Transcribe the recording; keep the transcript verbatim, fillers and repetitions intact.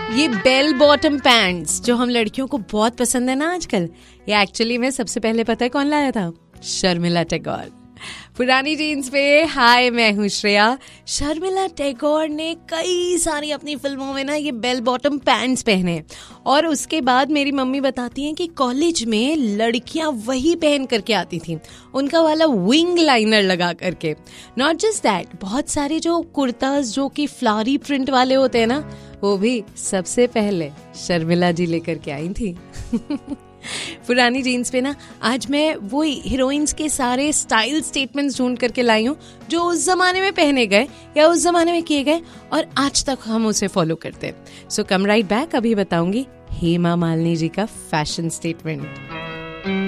ये bell bottom pants जो हम लड़कियों को बहुत पसंद है ना आजकल, ये एक्चुअली में सबसे पहले पता है कौन लाया था? शर्मिला टैगोर। पुरानी जीन्स पे हाय, मैं हूँ श्रेया। शर्मिला टैगोर ने कई सारी अपनी फिल्मों में ना ये बेल बॉटम पैंट्स पहने, और उसके बाद मेरी मम्मी बताती हैं कि कॉलेज में लड़कियां वही पहन करके आती थी, उनका वाला विंग लाइनर लगा करके। नॉट जस्ट दैट, बहुत सारे जो कुर्ताज जो कि फ्लावरी प्रिंट वाले होते हैं ना, वो भी सबसे पहले शर्मिला जी लेकर के आई थी। पुरानी जीन्स पे ना आज मैं वही हीरोइंस के सारे स्टाइल स्टेटमेंट्स ढूंढ करके लाई हूँ जो उस जमाने में पहने गए या उस जमाने में किए गए और आज तक हम उसे फॉलो करते हैं। सो कम राइट बैक, अभी बताऊंगी हेमा मालिनी जी का फैशन स्टेटमेंट।